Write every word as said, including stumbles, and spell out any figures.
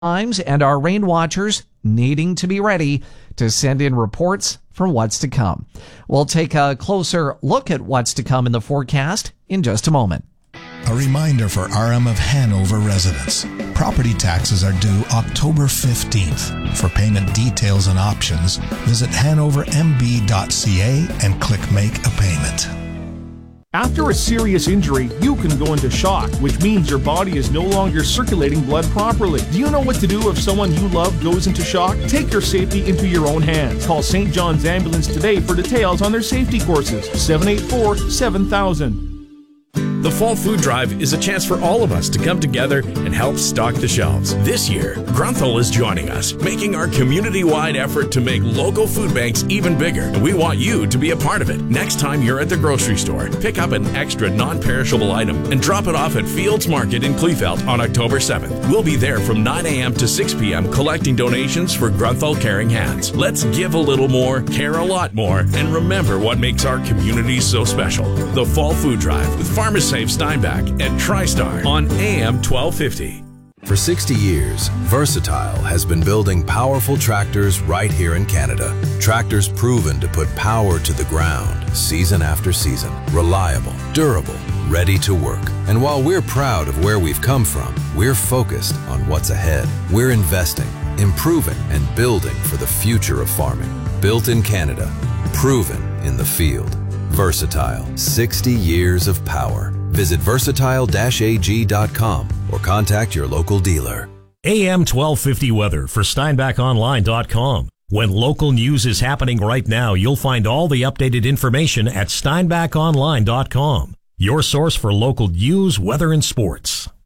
times and our rain watchers needing to be ready to send in reports for what's to come. We'll take a closer look at what's to come in the forecast in just a moment. A reminder for R M of Hanover residents. Property taxes are due October fifteenth. For payment details and options, visit hanover m b dot c a and click Make a Payment. After a serious injury, you can go into shock, which means your body is no longer circulating blood properly. Do you know what to do if someone you love goes into shock? Take your safety into your own hands. Call Saint John's Ambulance today for details on their safety courses. seven eight four, seven thousand. The Fall Food Drive is a chance for all of us to come together and help stock the shelves. This year, Grunthal is joining us, making our community-wide effort to make local food banks even bigger. And we want you to be a part of it. Next time you're at the grocery store, pick up an extra non-perishable item and drop it off at Fields Market in Kleefeld on October seventh. We'll be there from nine a.m. to six p.m. collecting donations for Grunthal Caring Hands. Let's give a little more, care a lot more, and remember what makes our community so special. The Fall Food Drive with Pharmacy Save Steinbach and TriStar on A M twelve fifty. For sixty years, Versatile has been building powerful tractors right here in Canada. Tractors proven to put power to the ground season after season. Reliable, durable, ready to work. And while we're proud of where we've come from, we're focused on what's ahead. We're investing, improving, and building for the future of farming. Built in Canada, proven in the field. Versatile, sixty years of power. Visit versatile dash a g dot com or contact your local dealer. A M twelve fifty weather for steinbach online dot com. When local news is happening right now, you'll find all the updated information at steinbach online dot com. Your source for local news, weather, and sports.